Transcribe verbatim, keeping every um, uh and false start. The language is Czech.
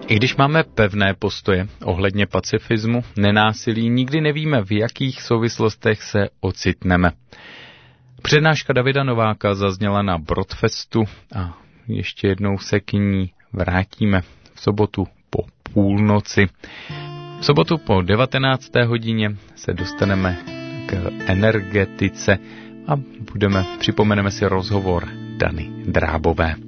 I když máme pevné postoje ohledně pacifismu, nenásilí, nikdy nevíme, v jakých souvislostech se ocitneme. Přednáška Davida Nováka zazněla na Brodfestu a ještě jednou se k ní vrátíme v sobotu po půlnoci. V sobotu po devatenácté hodině se dostaneme k energetice a budeme, připomeneme si rozhovor Dany Drábové.